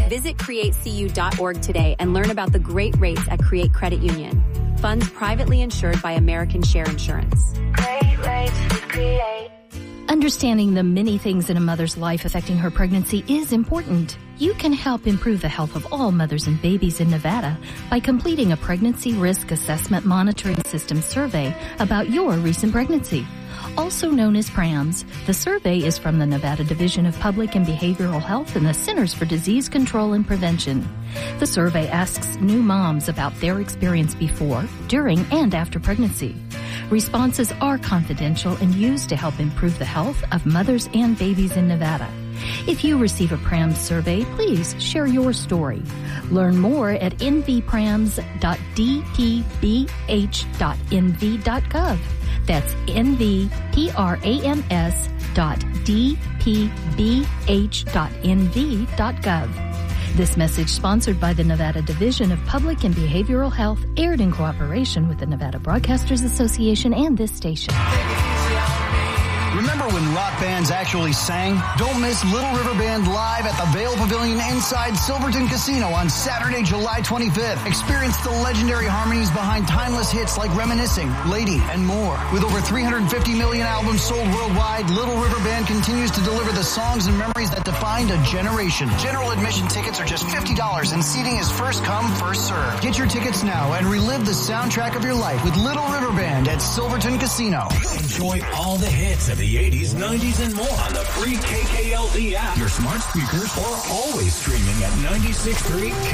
Visit createcu.org today and learn about the great rates at Create Credit Union. Funds privately insured by American Share Insurance. Great rates with Create. Understanding the many things in a mother's life affecting her pregnancy is important. You can help improve the health of all mothers and babies in Nevada by completing a Pregnancy Risk Assessment Monitoring System survey about your recent pregnancy. Also known as PRAMS, the survey is from the Nevada Division of Public and Behavioral Health and the Centers for Disease Control and Prevention. The survey asks new moms about their experience before, during, and after pregnancy. Responses are confidential and used to help improve the health of mothers and babies in Nevada. If you receive a PRAMS survey, please share your story. Learn more at nvprams.dpbh.nv.gov. That's nvprams.dpbh.nv.gov. This message sponsored by the Nevada Division of Public and Behavioral Health, aired in cooperation with the Nevada Broadcasters Association and this station. Remember when rock bands actually sang? Don't miss Little River Band live at the Vail Pavilion inside Silverton Casino on Saturday, July 25th. Experience the legendary harmonies behind timeless hits like Reminiscing, Lady, and more. With over 350 million albums sold worldwide, Little River Band continues to deliver the songs and memories that defined a generation. General admission tickets are just $50 and seating is first come, first served. Get your tickets now and relive the soundtrack of your life with Little River Band at Silverton Casino. Enjoy all the hits of the 80s, 90s, and more on the free KKLD app, your smart speakers, or always streaming at 96.3